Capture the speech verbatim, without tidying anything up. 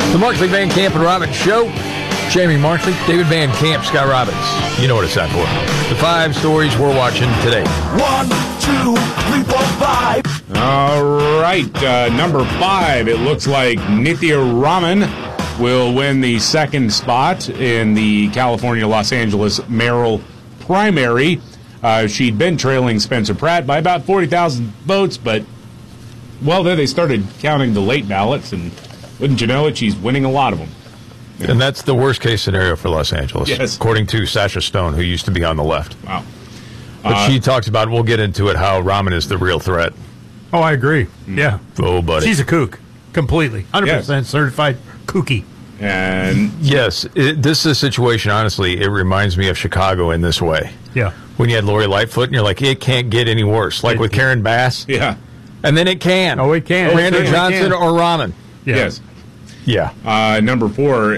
The Markley, Van Camp, and Robbins Show. Jamie Markley, David Van Camp, Scott Robbins. You know what it's time for. The five stories we're watching today. One, two, three, four, five. All right, uh, number five. It looks like Nithya Raman will win the second spot in the California-Los Angeles mayoral primary. Uh, she'd been trailing Spencer Pratt by about forty thousand votes, but, well, then they started counting the late ballots, and wouldn't you know it, she's winning a lot of them. Yeah. And that's the worst-case scenario for Los Angeles, yes. according to Sasha Stone, who used to be on the left. Wow. But uh, she talks about, we'll get into it, how Raman is the real threat. Oh, I agree. Yeah. Oh, buddy. She's a kook. Completely. one hundred percent yes. certified kooky. And yes, it, this is a situation, honestly, it reminds me of Chicago in this way. Yeah. When you had Lori Lightfoot, and you're like, it can't get any worse. Like It- with Karen Bass. yeah. And then it can. Oh, it can. Brandon It certainly Johnson can. or Raman. Yeah. Yes. Yeah. Uh, number four